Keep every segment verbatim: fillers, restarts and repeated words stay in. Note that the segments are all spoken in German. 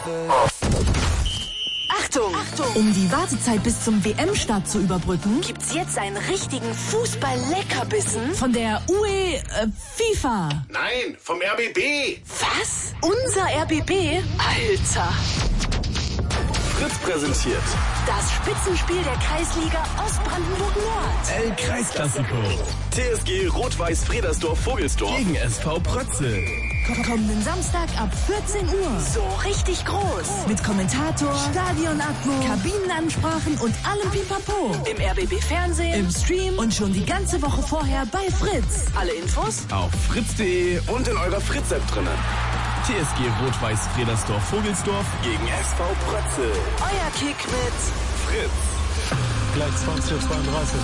Achtung! Achtung! Um die Wartezeit bis zum W M-Start zu überbrücken, gibt's jetzt einen richtigen Fußball-Leckerbissen von der U E äh, FIFA. Nein, vom R B B. Was? Unser R B B? Alter! Fritz präsentiert das Spitzenspiel der Kreisliga Ostbrandenburg-Nord. El Kreisklassiko. T S G Rot-Weiß-Friedersdorf-Vogelsdorf Gegen S V Prötzel. Kommenden Samstag ab vierzehn Uhr. So richtig groß. Mit Kommentator, Stadionatmo, Kabinenansprachen und allem Pipapo. Im R B B-Fernsehen, im Stream und schon die ganze Woche vorher bei Fritz. Alle Infos auf fritz punkt de und in eurer Fritz-App drinnen. T S G Rot-Weiß-Friedersdorf-Vogelsdorf gegen S V Prötzel. Euer Kick mit Fritz. Gleich zwanzig Uhr zweiunddreißig.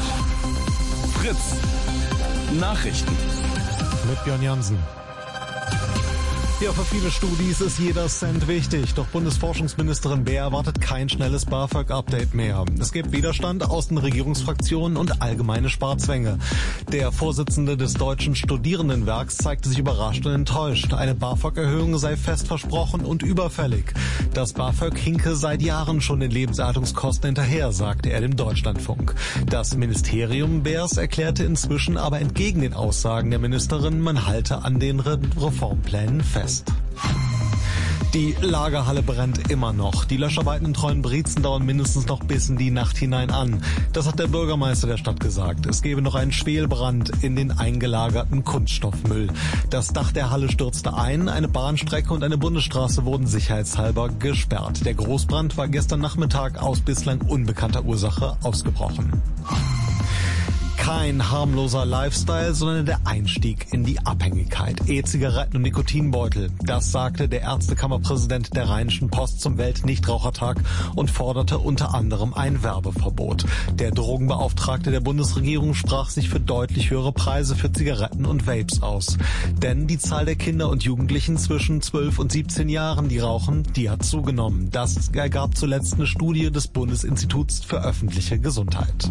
Fritz. Nachrichten. Mit Björn Jansen. Ja, für viele Studis ist jeder Cent wichtig. Doch Bundesforschungsministerin Beer erwartet kein schnelles BAföG-Update mehr. Es gibt Widerstand aus den Regierungsfraktionen und allgemeine Sparzwänge. Der Vorsitzende des Deutschen Studierendenwerks zeigte sich überrascht und enttäuscht. Eine BAföG-Erhöhung sei fest versprochen und überfällig. Das BAföG hinke seit Jahren schon den Lebenserhaltungskosten hinterher, sagte er dem Deutschlandfunk. Das Ministerium Beers erklärte inzwischen aber entgegen den Aussagen der Ministerin, man halte an den Re- Reformplänen fest. Die Lagerhalle brennt immer noch. Die Löscharbeiten in Treuenbrietzen dauern mindestens noch bis in die Nacht hinein an. Das hat der Bürgermeister der Stadt gesagt. Es gebe noch einen Schwelbrand in den eingelagerten Kunststoffmüll. Das Dach der Halle stürzte ein, eine Bahnstrecke und eine Bundesstraße wurden sicherheitshalber gesperrt. Der Großbrand war gestern Nachmittag aus bislang unbekannter Ursache ausgebrochen. Kein harmloser Lifestyle, sondern der Einstieg in die Abhängigkeit. E-Zigaretten und Nikotinbeutel. Das sagte der Ärztekammerpräsident der Rheinischen Post zum Weltnichtrauchertag und forderte unter anderem ein Werbeverbot. Der Drogenbeauftragte der Bundesregierung sprach sich für deutlich höhere Preise für Zigaretten und Vapes aus. Denn die Zahl der Kinder und Jugendlichen zwischen zwölf und siebzehn Jahren, die rauchen, die hat zugenommen. Das ergab zuletzt eine Studie des Bundesinstituts für öffentliche Gesundheit.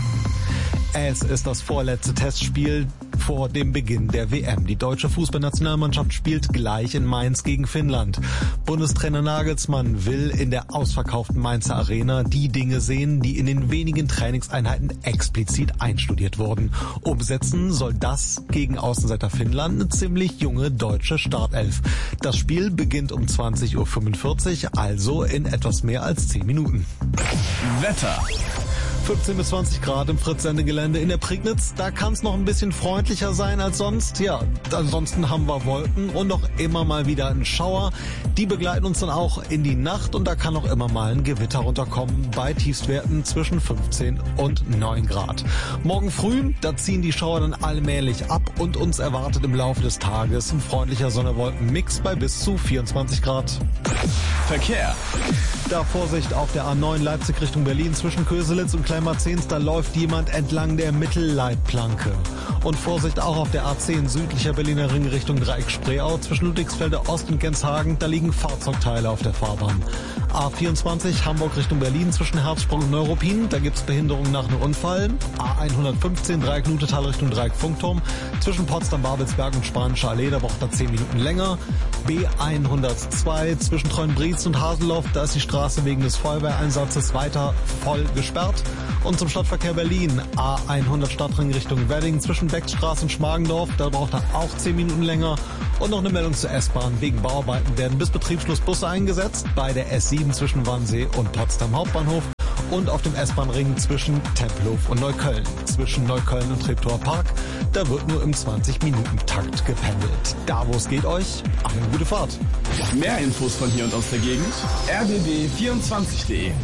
Es ist das vorletzte Testspiel vor dem Beginn der W M. Die deutsche Fußballnationalmannschaft spielt gleich in Mainz gegen Finnland. Bundestrainer Nagelsmann will in der ausverkauften Mainzer Arena die Dinge sehen, die in den wenigen Trainingseinheiten explizit einstudiert wurden. Umsetzen soll das gegen Außenseiter Finnland eine ziemlich junge deutsche Startelf. Das Spiel beginnt um zwanzig Uhr fünfundvierzig, also in etwas mehr als zehn Minuten. Wetter. fünfzehn bis zwanzig Grad im Fritz-Sendegelände in der Prignitz. Da kann es noch ein bisschen freundlicher sein als sonst. Ja, ansonsten haben wir Wolken und noch immer mal wieder einen Schauer. Die begleiten uns dann auch in die Nacht und da kann auch immer mal ein Gewitter runterkommen bei Tiefstwerten zwischen fünfzehn und neun Grad. Morgen früh, da ziehen die Schauer dann allmählich ab und uns erwartet im Laufe des Tages ein freundlicher Sonne-Wolken-Mix bei bis zu vierundzwanzig Grad. Verkehr. Da Vorsicht auf der A neun Leipzig Richtung Berlin zwischen Köselitz und Kleinmarzens, da läuft jemand entlang der Mittelleitplanke. Und Vorsicht auch auf der A zehn südlicher Berliner Ring Richtung Dreieck Spreeau zwischen Ludwigsfelde Ost und Genshagen, da liegen Fahrzeugteile auf der Fahrbahn. A vierundzwanzig Hamburg Richtung Berlin zwischen Herzsprung und Neuruppin, da gibt's Behinderungen nach einem Unfall. A hundertfünfzehn Dreieck Nutetal Richtung Dreieck Funkturm zwischen Potsdam, Babelsberg und Spanische Allee, da braucht er zehn Minuten länger. B hundertzwei zwischen Treuenbrietzen und Haseloff, da ist die Straße wegen des Feuerwehreinsatzes weiter voll gesperrt. Und zum Stadtverkehr Berlin, A hundert Stadtring Richtung Wedding zwischen Beckstraße und Schmargendorf, da braucht er auch zehn Minuten länger. Und noch eine Meldung zur S-Bahn. Wegen Bauarbeiten werden bis Betriebsschluss Busse eingesetzt bei der S sieben zwischen Wannsee und Potsdam Hauptbahnhof und auf dem S-Bahn-Ring zwischen Tempelhof und Neukölln. Zwischen Neukölln und Treptower Park, da wird nur im zwanzig Minuten Takt gependelt. Da wo es geht euch, eine gute Fahrt. Mehr Infos von hier und aus der Gegend, r b b vierundzwanzig punkt de.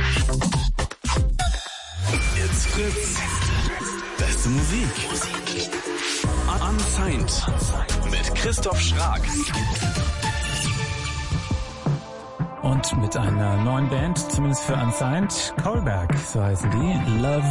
It's Fritz. Beste Musik. Unsigned. Mit Christoph Schrag. Und mit einer neuen Band, zumindest für Unsigned, Kolberg, so heißen die, Love